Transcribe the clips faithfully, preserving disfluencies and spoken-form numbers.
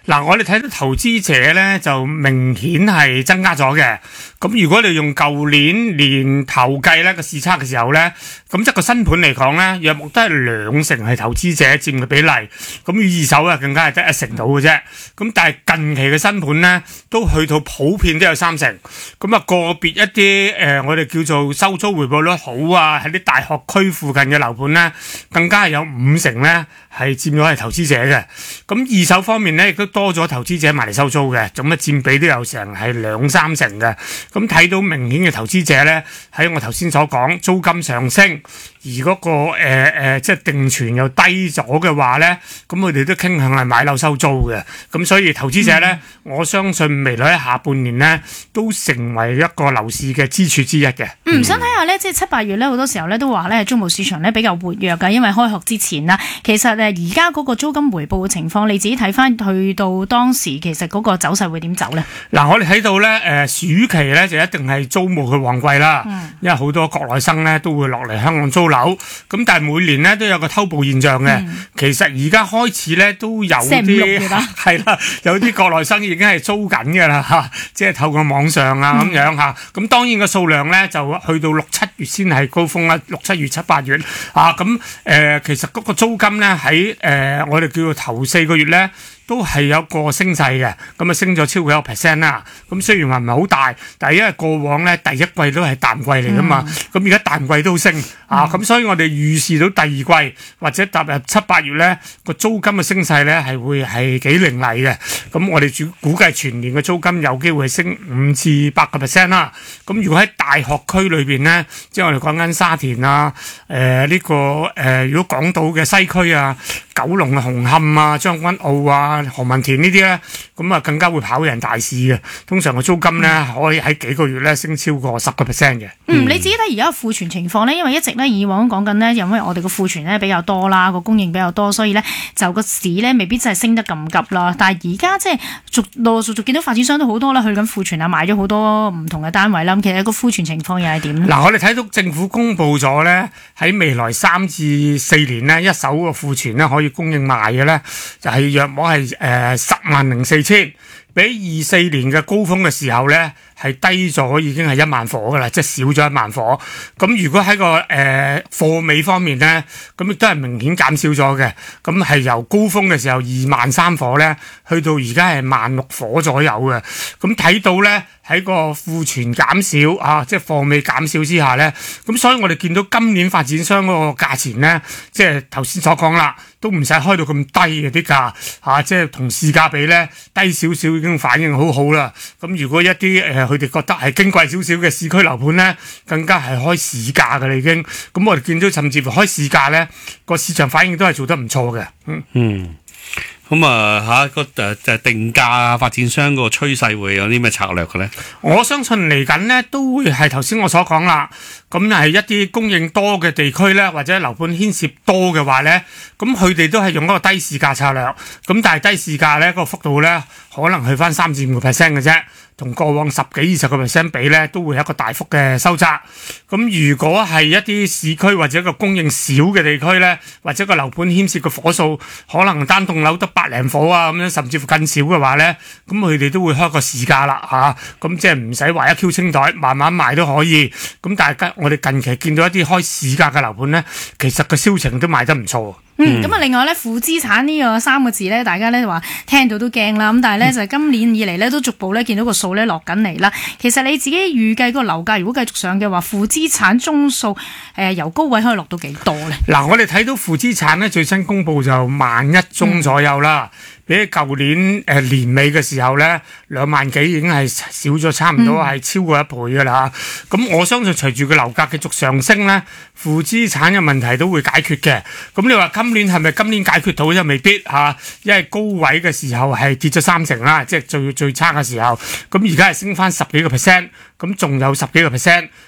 嗱，我哋睇到投資者咧就明顯係增加咗嘅。咁如果你用舊年年頭計咧個視測嘅時候咧，咁即係個新盤嚟講咧，約莫都係兩成係投資者佔嘅比例。咁二手啊更加係得一成到嘅啫。咁但係近期嘅新盤咧都去到普遍都有三成。咁啊個別一啲誒、呃、我哋叫做收租回報率好啊，喺啲大學區附近嘅樓盤咧，更加係有五成咧係佔咗係投資者嘅。咁二手方面咧亦都多咗投資者買嚟收租嘅，咁啊佔比都有成係兩三成嘅。咁睇到明顯嘅投資者咧，喺我頭先所講租金上升，而嗰、那個誒誒、呃呃、即係定存又低咗嘅話咧，咁佢哋都傾向係買樓收租嘅。咁所以投資者咧，嗯、我相信未來喺下半年咧都成為一個樓市嘅支柱之一嘅。 嗯，想睇下咧，即係七八月咧好多時候咧都話咧租務市場咧比較活躍㗎，因為開學之前啦。其實誒而家嗰個租金回報嘅情況，你自己睇翻去到當時其實嗰個走勢會點走咧？嗱， 我哋睇到咧誒暑期咧就一定係租務嘅旺季啦，嗯、因為好多國內生咧都會落嚟香港租樓，咁但係每年咧都有個偷步現象嘅。嗯、其實而家開始咧都有啲係啦，有啲國內生已經係租緊㗎啦嚇，即係透過網上啊咁樣嚇。咁、嗯、當然個數量咧就去到六七月先係高峰啦，六七月七八月啊咁誒、呃，其實嗰個租金咧喺誒我哋叫做頭四個月咧，都係有個升勢嘅，咁啊升咗超過一個 percent 啦。咁雖然話唔係好大，但係因為過往咧第一季都係淡季嚟噶嘛，咁而家淡季都升、嗯、啊，咁所以我哋預示到第二季或者踏入七八月咧個租金嘅升勢咧係會係幾凌厲嘅。咁我哋主估計全年嘅租金有機會升五至八個 percent 啦。咁如果喺大學區裏邊咧，即係我哋講緊沙田啊，誒、呃、呢、這個誒、呃、如果港島嘅西區啊、九龍嘅紅磡啊、將軍澳啊、何文田呢啲咧，咁啊更加會跑贏大市嘅。通常個租金咧、嗯、可以喺幾個月咧升超過十個 percent 嘅。 嗯，你自己睇而家庫存情況咧，因為一直咧以往講緊咧，因為我哋個庫存咧比較多啦，個供應比較多，所以咧就個市咧未必真係升得咁急啦。但係而家即係逐陸陸續續見到發展商都好多啦，去緊庫存啊，買咗好多唔同嘅單位啦。咁其實個庫存情況又係點咧？ 嗱，我哋睇到政府公布咗咧，喺未來三至四年咧，一手個庫存咧可以供應賣嘅咧，就係約莫係誒十萬零四千，比二四年嘅高峰嘅時候咧係低咗，已經係一萬伙噶啦，即係少咗一萬伙。咁如果喺個誒貨尾方面咧，咁亦都係明顯減少咗嘅。咁係由高峰嘅時候二萬三伙咧，去到而家係萬六伙左右嘅。咁睇到咧喺個庫存減少啊，即係貨尾減少之下咧，咁所以我哋見到今年發展商嗰個價錢咧，即係頭先所講啦，都唔使開到咁低嘅啲價嚇，即係同市價比咧低少少已經反應好好啦。咁如果一啲誒佢哋覺得係矜貴少少嘅市區樓盤咧，更加係開市價㗎啦已經。咁我哋見到甚至乎開市價咧，個市場反應都係做得唔錯嘅。嗯嗯。咁啊嚇個誒誒定價啊，發展商個趨勢會有啲咩策略嘅咧？ 我相信嚟緊咧都會係頭先我所講啦。咁係一啲供應多嘅地區咧，或者樓盤牽涉多嘅話咧，咁佢哋都係用一個低市價策略。咁但係低市價咧，個幅度咧可能去翻三至五個 percent 嘅啫。同過往十幾二十個 percent 比咧，都會有一個大幅嘅收窄。咁如果係一啲市區或者個供應少嘅地區咧，或者個樓盤牽涉嘅伙數可能單棟樓得百零伙啊，咁樣甚至乎更少嘅話咧，咁佢哋都會開個市價啦嚇。咁即係唔使話一 Q 清袋，慢慢賣都可以。咁但係我哋近期見到一啲開市價嘅樓盤咧，其實個銷情都賣得唔錯。 嗯，咁啊，另外咧，負資產呢個三個字咧，大家咧話聽到都驚啦。咁但係咧，嗯、就係今年以嚟咧，都逐步咧見到個數咧落緊嚟啦。其實你自己預計個樓價如果繼續上嘅話，負資產宗數誒、呃、由高位可以落到幾多咧？嗱，我哋睇到負資產咧最新公布就萬一宗左右啦。嗯比起舊年誒、呃、年尾嘅時候咧，兩萬幾已經係少咗差唔多係超過一倍㗎啦。咁、嗯、我相信隨住個樓價繼續上升咧，負資產嘅問題都會解決嘅。咁你話今年係咪今年解決到就未必嚇、啊，因為高位嘅時候係跌咗三成啦，即係最最差嘅時候。咁而家係升翻十幾個 percent，咁仲有十幾個 percent。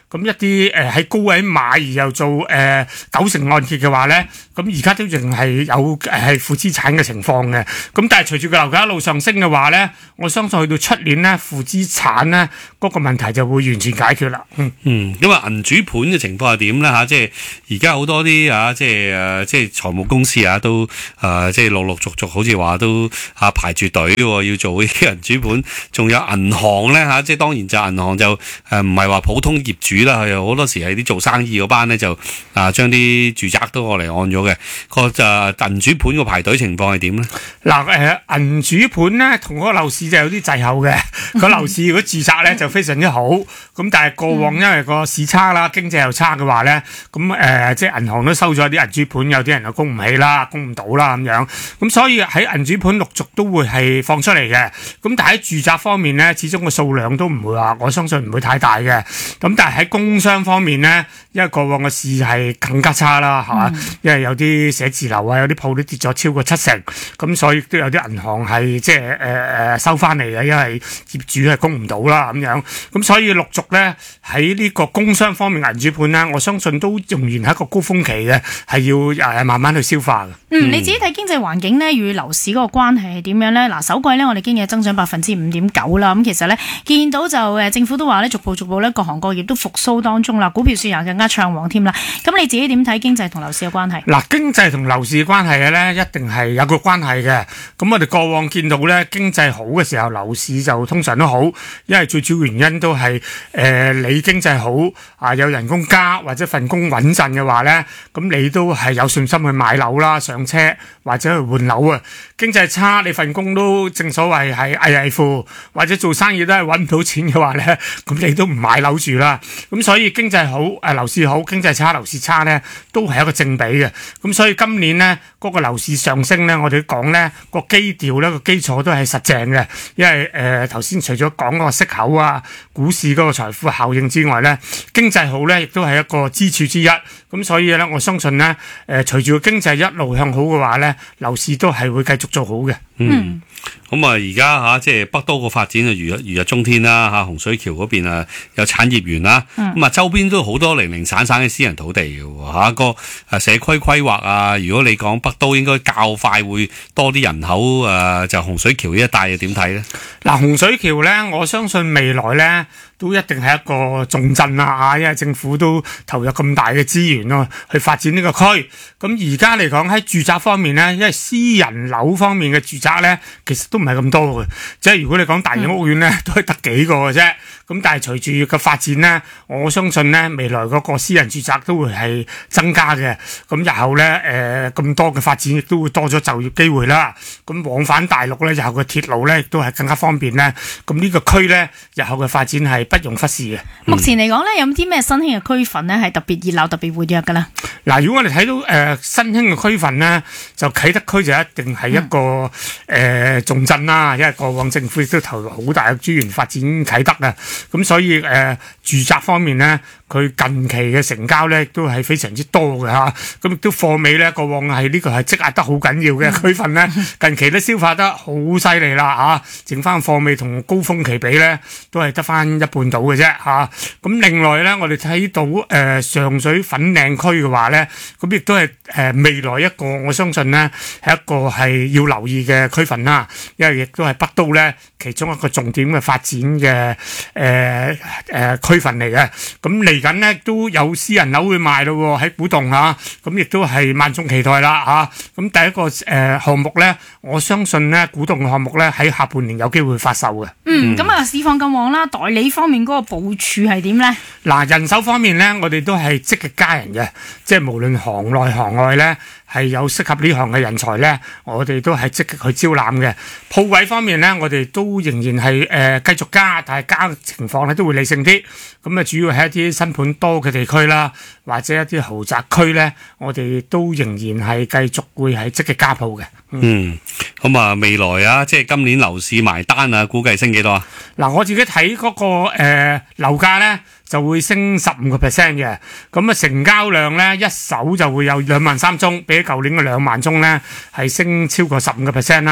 咁一啲誒喺高位買而又做誒、呃、九成按揭嘅話咧，咁而家都仍係有誒係負資產嘅情況嘅。咁但係隨住個樓價一路上升嘅話咧，我相信去到出年咧負資產咧嗰個問題就會完全解決啦。嗯嗯，咁啊銀主盤嘅情況係點咧嚇？即係而家好多啲啊，即係誒即係財務公司啊，都誒、呃、即係陸陸續續好似話都啊排住隊喎，要做呢啲銀主盤。仲有銀行咧嚇，即係當然就銀行就誒唔係話普通業主啦，佢又好多時係啲做生意嗰班咧就啊將啲住宅都攞嚟按咗嘅。個就銀主盤個排隊情況係點咧？ 嗱誒銀主盤咧同嗰個樓市就有啲滯後嘅。個樓市如果住宅咧就非常之好，咁但係過往因為個市差啦，經濟又差嘅話咧，咁誒、呃、即係銀行都收咗啲銀主盤，有啲人就供唔起啦，供唔到啦咁樣，咁所以喺銀主盤陸續都會係放出嚟嘅。咁但係喺住宅方面咧，始終個數量都唔會話，我相信唔會太大嘅。咁但係喺工商方面咧，因為過往嘅市係更加差啦，係嘛、嗯？因為有啲寫字樓啊，有啲鋪都跌咗超過七成，咁所以都有啲銀行係即係誒誒收翻嚟嘅，因為業主係供唔到啦咁樣。咁所以陸續咧喺呢個工商方面銀主盤咧，我相信都仍然係一個高峰期嘅，係要誒慢慢去消化嘅。 嗯，你自己睇經濟環境咧與樓市嗰個關係係點樣咧？嗱，首季咧我哋經濟增長百分之五點九啦，咁其實咧見到就誒政府都話咧逐步逐步咧各行各業都復甦當中啦，股票市場更加暢旺添啦。咁你自己點睇經濟同樓市嘅關係？ 嗱，經濟同樓市嘅關係嘅咧，一定係有個關係嘅。咁我哋過往見到咧經濟好嘅時候，樓市就通常都好，因為最主要原因都係誒、呃、你經濟好啊，有人工加或者份工穩陣嘅話咧，咁你都係有信心去買樓啦、上車或者去換樓啊。經濟差，你份工都正所謂係危危乎，或者做生意都係揾唔到錢嘅話咧，咁你都唔買樓住啦。咁所以經濟好誒樓市好，經濟差樓市差咧，都係一個正比嘅。咁所以今年咧嗰、嗰個樓市上升咧，我哋講咧個基調咧個基礎都係實淨嘅，因為誒頭先除咗講嗰個息口啊、股市嗰個財富效應之外咧，經濟好咧亦都係一個支柱之一。咁所以咧，我相信咧誒隨住個經濟一路向好嘅話咧，樓市都係會繼續做好嘅。 嗯，咁啊，而家吓即係北都個發展就如日如日中天啦吓，洪水橋嗰邊啊有產業園啦，咁啊、嗯、周邊都好多零零散散嘅私人土地嘅吓，個誒社區規劃啊，如果你講北都應該較快會多啲人口誒、呃，就洪水橋呢一帶又點睇咧？嗱，洪水橋咧，我相信未來咧都一定係一個重鎮啦吓，因為政府都投入咁大嘅資源咯，去發展呢個區。咁而家嚟講喺住宅方面咧，因為私人樓方面嘅住宅咧，其實都唔係咁多嘅，即係如果你講大型屋苑咧，都係得幾個嘅啫。咁但係隨住個發展咧，我相信咧未來嗰個私人住宅都會係增加嘅。咁日後咧誒咁多嘅發展亦都會多咗就業機會啦。咁往返大陸咧，日後嘅鐵路咧亦都係更加方便咧。咁呢個區咧日後嘅發展係不容忽視嘅。 目前嚟講咧，有冇啲咩新興嘅區份咧係特別熱鬧、特別活躍㗎啦？ 嗱，如果我哋睇到誒、呃、新興嘅區份咧，就啟德區就一定係一個誒、嗯呃、重鎮啦，因為過往政府亦都投入好大嘅資源發展啟德啊。咁所以誒、呃、住宅方面咧，佢近期嘅成交咧都係非常之多嘅嚇。咁亦都貨尾咧，過往係呢個係積壓得好緊要嘅區份咧，近期都消化得好犀利啦嚇。剩翻貨尾同高峰期比咧，都係得翻一半到嘅啫嚇。咁另外咧，我哋睇到誒、呃、上水粉嶺區嘅話咧，咁亦都係誒、呃、未來一個我相信咧係一個係要留意嘅區份啦，因為亦都係北都咧其中一個重點嘅發展嘅誒誒區份嚟嘅。咁嚟緊咧都有私人樓會賣咯喺古洞嚇，咁亦都係萬眾期待啦嚇。咁第一個誒、呃、項目咧，我相信咧古洞嘅項目咧喺下半年有機會發售嘅。 嗯，咁啊市況咁旺啦，代理方面嗰個部署係點咧？嗱， 人手方面咧，我哋都係積極加人嘅，即係無論行內行外咧。係有適合呢行嘅人才咧，我哋都係積極去招攬嘅。鋪位方面咧，我哋都仍然係誒、呃、繼續加，但係加嘅情況咧都會理性啲。咁啊，主要係一啲新盤多嘅地區啦，或者一啲豪宅區咧，我哋都仍然係繼續會係積極加鋪嘅。嗯，咁、嗯、啊，未來啊，即係今年樓市埋單啊，估計升幾多啊？嗱，我自己睇嗰、那個誒、呃、樓價咧。就會升十五個 percent 嘅，咁啊成交量咧一手就會有兩萬三宗，比起舊年嘅兩萬宗咧係升超過十五個 percent 啦。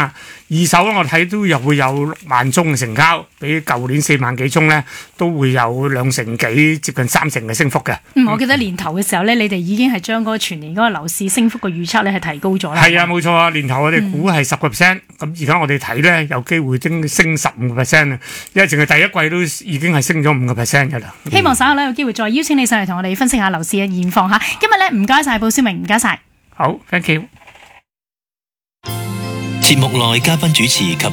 二手我睇都又會有六萬宗嘅成交，比舊年四萬幾宗咧，都會有兩成幾，接近三成嘅升幅嘅。 嗯，我記得年頭嘅時候咧，你哋已經係將嗰個全年嗰個樓市升幅嘅預測咧係提高咗啦。 係啊，冇錯啊，年頭我哋估係十個 percent，咁而家我哋睇咧有機會升升十五個 percent 啊，因為淨係第一季都已經係升咗五個 percent 嘅啦。 希望稍後咧有機會再邀請你上嚟同我哋分析下樓市嘅現況嚇。今日咧唔該晒布少明，唔該晒。 好 ，thank you。 節目內嘉賓主持及